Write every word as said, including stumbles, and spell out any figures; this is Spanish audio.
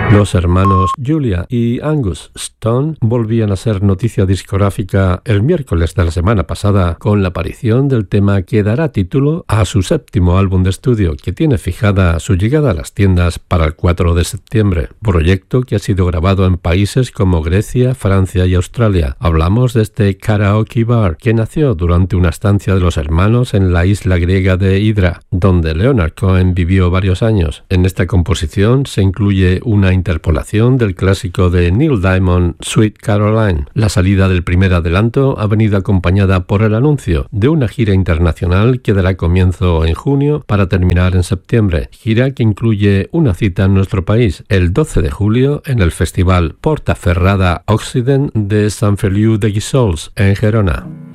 Los hermanos Julia y Angus Stone volvían a ser noticia discográfica el miércoles de la semana pasada con la aparición del tema que dará título a su séptimo álbum de estudio, que tiene fijada su llegada a las tiendas para el cuatro de septiembre, proyecto que ha sido grabado en países como Grecia, Francia y Australia. Hablamos de este Karaoke Bar, que nació durante una estancia de los hermanos en la isla griega de Hydra, donde Leonard Cohen vivió varios años. En esta composición se incluye una interpolación del clásico de Neil Diamond, Sweet Caroline. La salida del primer adelanto ha venido acompañada por el anuncio de una gira internacional que dará comienzo en junio para terminar en septiembre, gira que incluye una cita en nuestro país, el doce de julio en el festival Portaferrada Occident de Sant Feliu de Guíxols, en Gerona.